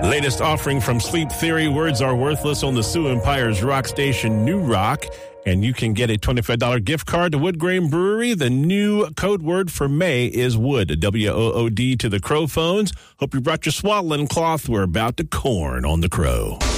Latest offering from Sleep Theory. Words are worthless on the Sioux Empire's rock station, New Rock. And you can get a $25 gift card to Wood Grain Brewery. The new code word for May is wood, W-O-O-D to the Crow phones. Hope you brought your swaddling cloth. We're about to corn on the Crow.